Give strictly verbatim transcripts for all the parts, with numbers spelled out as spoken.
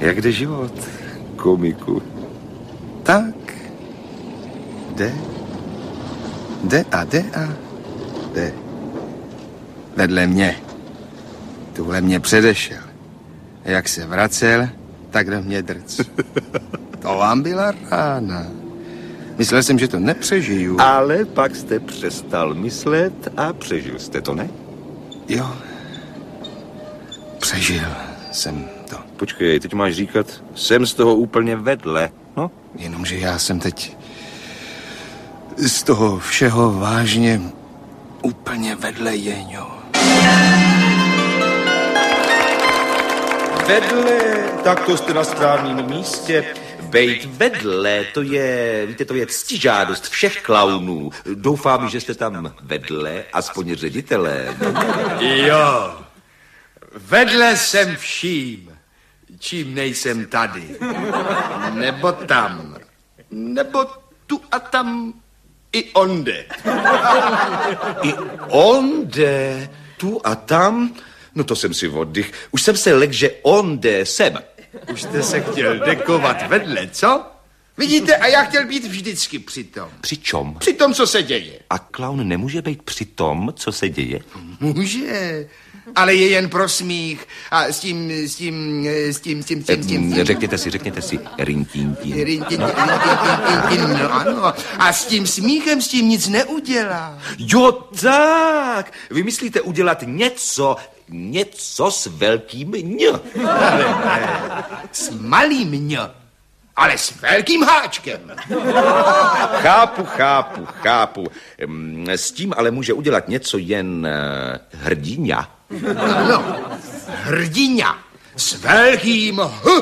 Jak jde život, komiku? Tak, jde, jde a jde a jde. Vedle mě. Tuhle mě předešel. A jak se vracel, tak do mě drc. To vám byla rána. Myslel jsem, že to nepřežiju. Ale pak jste přestal myslet a přežil jste to, ne? Jo. Přežil jsem to. Počkej, teď máš říkat, jsem z toho úplně vedle, no? Jenomže já jsem teď z toho všeho vážně úplně vedle, Jeňo. Vedle, tak to jste na správném místě. Bejt vedle, to je, víte, to je ctižádost všech klaunů. Doufám, že jste tam vedle, aspoň ředitele. Jo, vedle jsem vším, čím nejsem tady. Nebo tam, nebo tu a tam i onde. I onde, tu a tam? No to jsem si oddych. Už jsem se lek, že onde jsem. Už jste se chtěl dekovat vedle, co? Vidíte, a já chtěl být vždycky při tom. Při čom? Při tom, co se děje. A klaun nemůže být při tom, co se děje? Může, ale je jen pro smích. A s tím, s tím, s tím, s tím, s tím, s tím, s tím. Řekněte si, řekněte si, rintintin. Rintintin, rintintin, no ano. A s tím smíchem s tím nic neudělá. Jo, tak. Vy myslíte udělat něco, něco s velkým ň. Ale ne, s malým ň. Ale s velkým háčkem. Chápu, chápu, chápu. S tím ale může udělat něco jen hrdina. Ano, hrdina. S velkým H.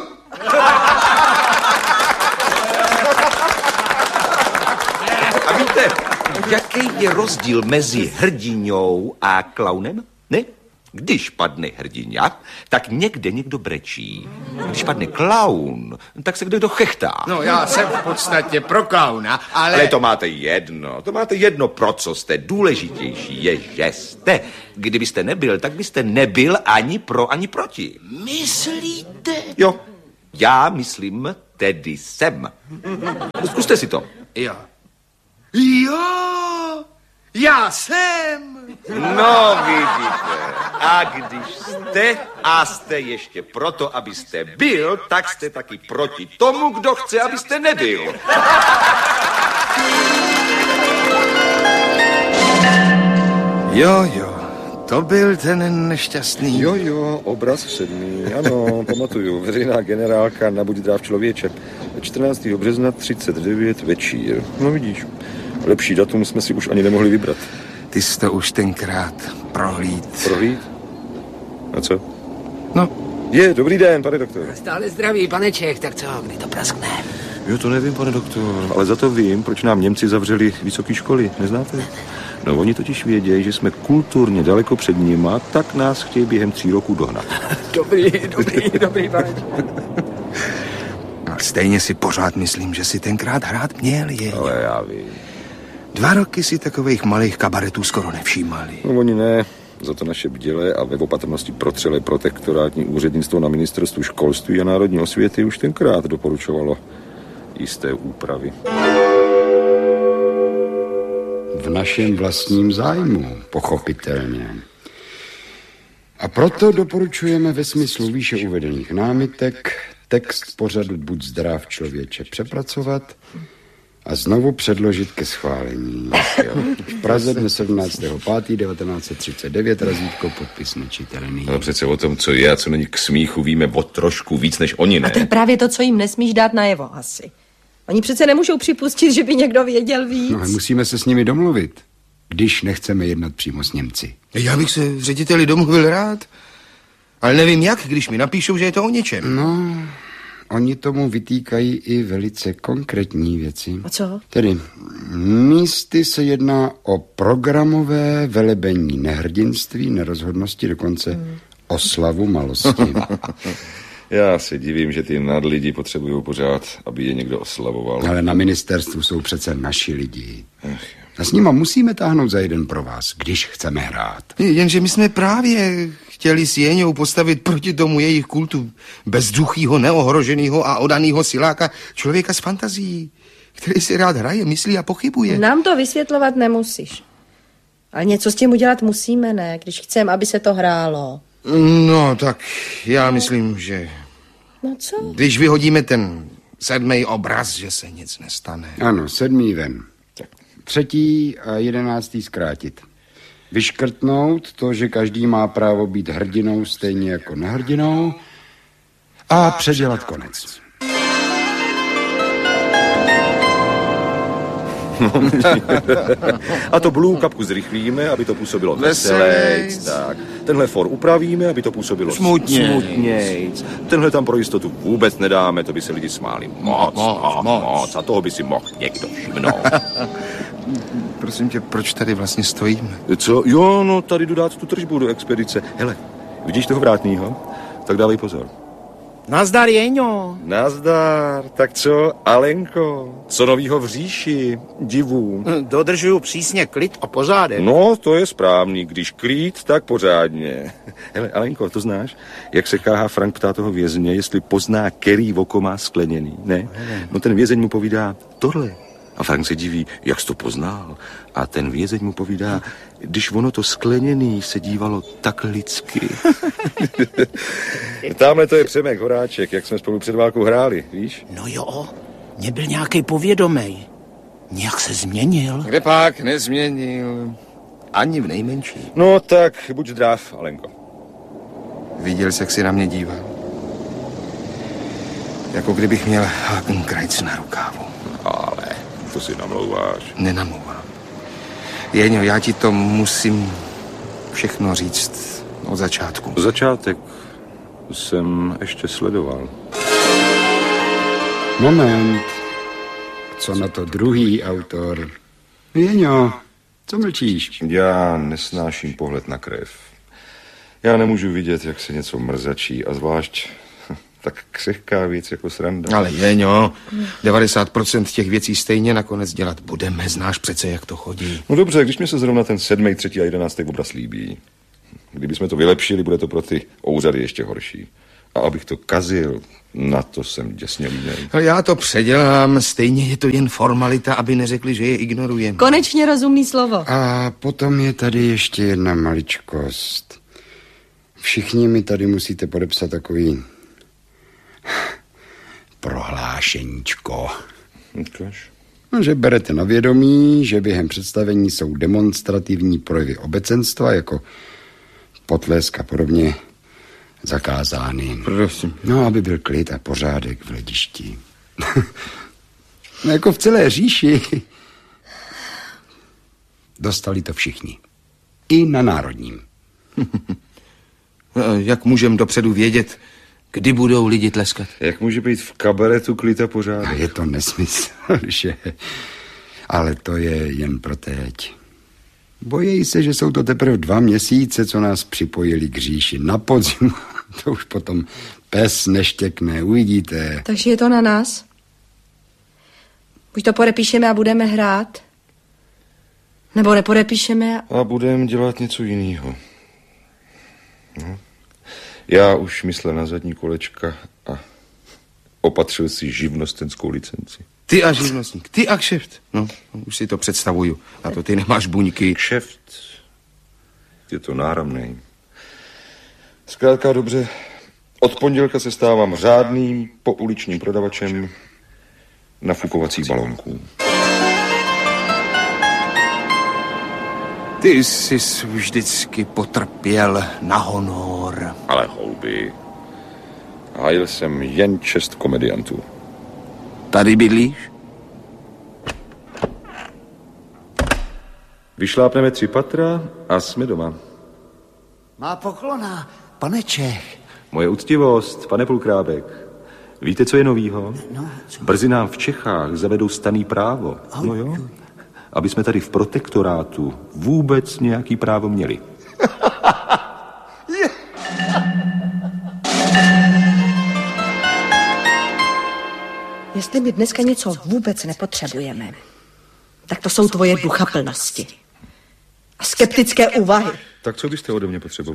A víte, jaký je rozdíl mezi hrdinou a klaunem? Ne? Když padne hrdina, tak někde někdo brečí. Když padne klaun, tak se kdo chechtá. No, já jsem v podstatě pro klauna, ale... Ale to máte jedno, to máte jedno, pro co jste. Důležitější je, že jste. Kdybyste nebyl, tak byste nebyl ani pro, ani proti. Myslíte? Jo, já myslím, tedy jsem. Zkuste si to. Jo. Jo, já jsem. No, vidíte. A když jste a jste ještě proto, abyste byl, tak jste taky proti tomu, kdo chce, abyste nebyl. Jo, jo, to byl ten nešťastný. Jo, jo, obraz sedmý, ano, pamatuju, veřejná generálka na Buď zdrav člověče. čtrnáctého března třicet devět večír. No vidíš, lepší datum jsme si už ani nemohli vybrat. Ty jsi to už tenkrát prohlíd. Prohlíd? A co? No. Je, dobrý den, pane doktor. Stále zdraví, pane Čech, tak co, kdy to praskne? Jo, to nevím, pane doktor, ale za to vím, proč nám Němci zavřeli vysoké školy, neznáte? No, oni totiž vědějí, že jsme kulturně daleko před nima, tak nás chtějí během tří roků dohnat. Dobrý, dobrý, dobrý, pane Čech. A stejně si pořád myslím, že si tenkrát hrát měl, je. Ale já vím. Dva roky si takových malých kabaretů skoro nevšímali. No, oni ne. Za to naše bdělé a ve opatrnosti protřelé protektorátní úřednictvo na ministerstvu školství a národní osvěty už tenkrát doporučovalo jisté úpravy. V našem vlastním zájmu, pochopitelně. A proto doporučujeme ve smyslu výše uvedených námitek text pořadu Buď zdrav člověče přepracovat a znovu předložit ke schválení. V Praze dne sedmnáctého pátého devatenáct set třicet devět, razítko, podpis nečitelný. Ale přece o tom, co je a co není k smíchu, víme o trošku víc než oni, ne? A to je právě to, co jim nesmíš dát najevo asi. Oni přece nemůžou připustit, že by někdo věděl víc. No a musíme se s nimi domluvit, když nechceme jednat přímo s Němci. Já bych se řediteli domluvil rád, ale nevím jak, když mi napíšou, že je to o něčem. No, oni tomu vytýkají i velice konkrétní věci. A co? Tedy místy se jedná o programové velebení nehrdinství, nerozhodnosti, dokonce hmm. oslavu malosti. Já se divím, že ty nadlidi potřebují pořád, aby je někdo oslavoval. Ale na ministerstvu jsou přece naši lidi. A s nima musíme táhnout za jeden pro vás, když chceme hrát. Jenže my jsme právě chtěli s Jeňou postavit proti tomu jejich kultu bezduchýho, neohroženýho a odanýho siláka člověka s fantazií, který si rád hraje, myslí a pochybuje. Nám to vysvětlovat nemusíš. Ale něco s tím udělat musíme, ne? Když chceme, aby se to hrálo. No, tak já myslím, že... No co? Když vyhodíme ten sedmý obraz, že se nic nestane. Ano, sedmý ven. Třetí a jedenáctý zkrátit. Vyškrtnout to, že každý má právo být hrdinou stejně jako nehrdinou a předělat konec. A to blue kapku zrychlíme, aby to působilo veselejc. Tak. Tenhle for upravíme, aby to působilo smutnějc. smutnějc. Tenhle tam pro jistotu vůbec nedáme, to by se lidi smáli moc, moc, moc. moc. A toho by si mohl někdo všimnout. Prosím tě, proč tady vlastně stojíme? Co? Jo, no tady jdu dát tu tržbu do expedice. Hele, vidíš toho vrátnýho? Tak dávej pozor. Nazdar, Jeňo. Nazdar, tak co, Alenko? Co novýho v říši, divů? Dodržuju přísně klid a pořádek. No, to je správný, když klid, tak pořádně. Hele, Alenko, to znáš? Jak se K H Frank ptá toho vězně, jestli pozná, který oko má skleněný, ne? No ten vězeň mu povídá, tohle. A Frank se diví, jak jsi to poznal. A ten vězeň mu povídá, když ono to skleněný se dívalo tak lidsky. Tamhle to je Přemek Horáček, jak jsme spolu před válkou hráli, víš? No jo, nebyl nějaký povědomej. Nějak se změnil. Kde pak nezměnil? Ani v nejmenší. No tak, buď zdrav, Alenko. Viděl jsi, jak si na mě díval? Jako kdybych měl Hakenkrajc na rukávu. Ale to si namlouváš. Nenamlouvám. Jeňo, já ti to musím všechno říct od začátku. Začátek jsem ještě sledoval. Moment. Co na to druhý autor? Jeňo, co mlčíš? Já nesnáším pohled na krev. Já nemůžu vidět, jak se něco mrzačí a zvlášť tak křehká věc jako sranda. Ale Jeňo, devadesát procent těch věcí stejně nakonec dělat budeme. Znáš přece, jak to chodí. No dobře, když mi se zrovna ten sedmý, třetí a jedenáctý obraz líbí. Kdybychom to vylepšili, bude to pro ty úřady ještě horší. A abych to kazil, na to jsem děsně línej. Ale já to předělám, stejně je to jen formalita, aby neřekli, že je ignorujeme. Konečně rozumný slovo. A potom je tady ještě jedna maličkost. Všichni mi tady musíte podepsat takový prohlášeníčko. Ukaž. No, že berete na vědomí, že během představení jsou demonstrativní projevy obecenstva, jako potlesk a podobně, zakázány. Prosím. No, aby byl klid a pořádek v hledišti. No, jako v celé říši. Dostali to všichni. I na národním. Jak můžem dopředu vědět, kdy budou lidi tleskat? Jak může být v kabaretu klid a pořádek? A je to nesmysl, že? Ale to je jen pro teď. Bojí se, že jsou to teprve dva měsíce, co nás připojili k říši. Na podzim to už potom pes neštěkne, uvidíte. Takže je to na nás? Buď to podepíšeme a budeme hrát, nebo nepodepíšeme a... A budeme dělat něco jiného. No. Já už myslel na zadní kolečka a opatřil si živnostenskou licenci. Ty a živnostník, ty a kšeft. No, už si to představuju. A to ty nemáš buňky. Kšeft. Je to náramnej. Zkrátka dobře, od pondělka se stávám řádným pouličním prodavačem nafukovacích balónků. Ty jsi vždycky potrpěl na honor. Ale houby. Hájil jsem jen čest komediantů. Tady bydlíš? Vyšlápneme tři patra a jsme doma. Má poklona, pane Čech. Moje úctivost, pane Pulkrábek. Víte, co je novýho? No, co? Brzy nám v Čechách zavedou stanný právo. No jo. Aby jsme tady v protektorátu vůbec nějaký právo měli. Jestli my dneska něco vůbec nepotřebujeme, tak to jsou tvoje duchaplnosti a skeptické úvahy. Tak co byste ode mě potřebovali?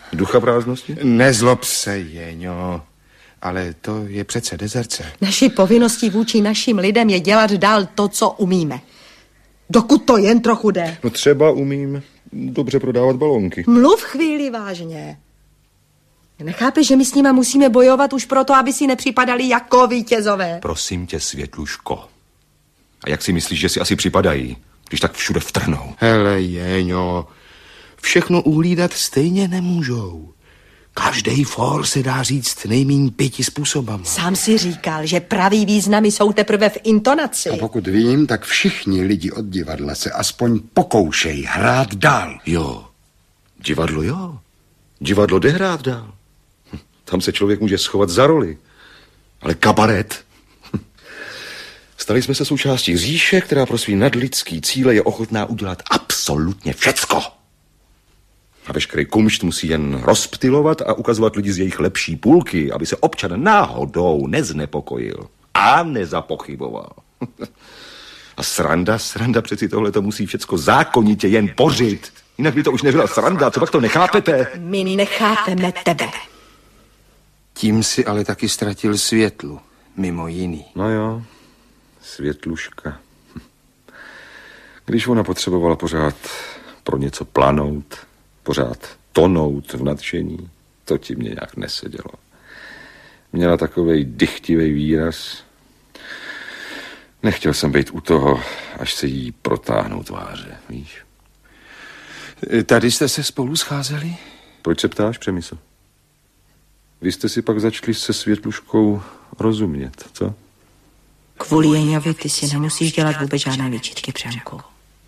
Ducha prázdnosti? Nezlob se, Jeňo. Ale to je přece dezerce. Naší povinností vůči našim lidem je dělat dál to, co umíme. Dokud to jen trochu jde. No třeba umím dobře prodávat balónky. Mluv chvíli vážně. Nechápeš, že my s nima musíme bojovat už proto, aby si nepřipadali jako vítězové? Prosím tě, Světluško. A jak si myslíš, že si asi připadají, když tak všude vtrhnou? Hele, Jeňo, všechno uhlídat stejně nemůžou. Každý for se dá říct nejméně pěti způsobama. Sám si říkal, že pravý významy jsou teprve v intonaci. A pokud vím, tak všichni lidi od divadla se aspoň pokoušej hrát dál. Jo, divadlo jo. Divadlo jde hrát dál. Tam se člověk může schovat za roli. Ale kabaret? Stali jsme se součástí říše, která pro svý nadlidský cíle je ochotná udělat absolutně všecko. A veškerý kumšt musí jen rozptylovat a ukazovat lidi z jejich lepší půlky, aby se občan náhodou neznepokojil a nezapochyboval. A sranda, sranda přeci tohle to musí všecko zákonitě jen pořit. Jinak by to už nebyla sranda, co pak to nechápete? My nechápeme tebe. Tím si ale taky ztratil Světlu, mimo jiný. No jo, Světluška. Když ona potřebovala pořád pro něco planout, pořád tonout v nadšení, to ti mě nějak nesedělo. Měla takovej dychtivej výraz. Nechtěl jsem být u toho, až se jí protáhnou tváře, víš? Tady jste se spolu scházeli? Proč se ptáš, Přemysl? Vy jste si pak začali se Světluškou rozumět, co? Kvůli Jeňovi ty si nemusíš dělat vůbec žádné výčitky, Přemku.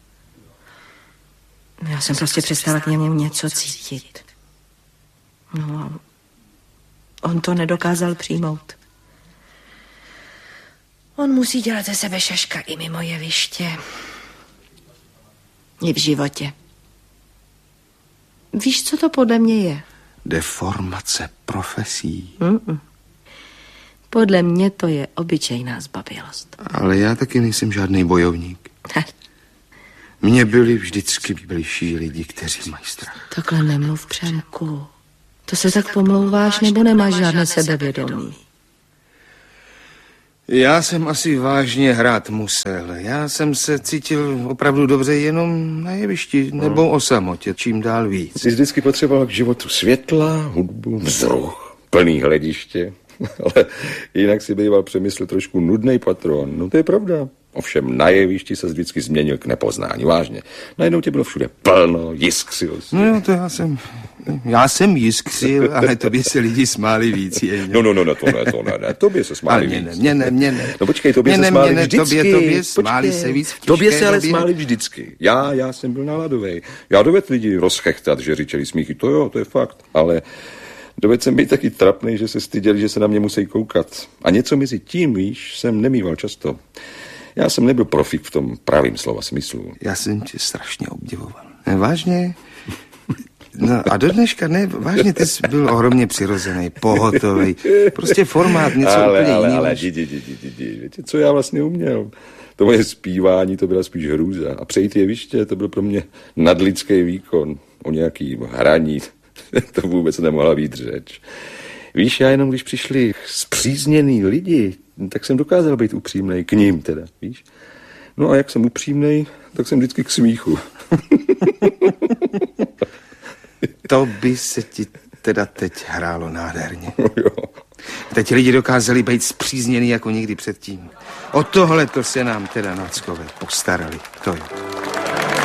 Já jsem prostě přestala k němu něco cítit. No a on to nedokázal přijmout. On musí dělat ze sebe šaška i mimo jeviště. I v životě. Víš, co to podle mě je? Deformace profesí. Mm-mm. Podle mě to je obyčejná zbabělost. Ale já taky nejsem žádný bojovník. Mně byli vždycky bližší lidi, kteří mají strach. Takhle nemluv, Přemku. To se tak pomlouváš, nebo nemáš žádné sebevědomí? Já jsem asi vážně hrát musel. Já jsem se cítil opravdu dobře jenom na jevišti nebo o samotě, čím dál víc. Jsi vždycky potřeboval k životu světla, hudbu, vzruch, plný hlediště. Ale jinak si býval Přemysl trošku nudnej patron. No to je pravda. Ovšem na jevišti se vždycky změnil k nepoznání, vážně. Najednou tě bylo všude plno, jiskřil jsi. No jo, to já jsem, já jsem jiskřil, ale tobě se lidi smáli víc. Je, no, no, no, no, to ne, to ne, ne, tobě se smáli mě víc. Ne, mě ne, mě ne. No počkej, tobě mě se smáli ne, vždycky. Tobě, tobě smáli se víc v těžké Tobě se ale době. smáli vždycky. Já, já jsem byl naladovej. Já dovedl lidi rozchechtat, že říčeli smíchy, to jo, to je fakt, ale dovedl jsem být taky trapnej, že se styděli, že se na mě musí koukat. A něco mezi tím, víš, jsem nemýval často. Já jsem nebyl profik v tom pravým slova smyslu. Já jsem tě strašně obdivoval. Ne, vážně? No a do dneška ne, vážně, ty jsi byl ohromně přirozený, pohotový. Prostě formát, něco ale, úplně ale, jiného. Ale, didi, didi, didi, víte, co já vlastně uměl? To moje zpívání, to byla spíš hrůza. A přejít jeviště, to byl pro mě nadlidský výkon. O nějaký hraní, to vůbec nemohla být řeč. Víš, já jenom když přišli spřízněný lidi, tak jsem dokázal být upřímnej k ním teda, víš? No a jak jsem upřímnej, tak jsem vždycky k smíchu. To by se ti teda teď hrálo nádherně. No jo. Teď lidi dokázali být spřízněný jako nikdy předtím. O tohle to se nám teda náckové postarali, to jo.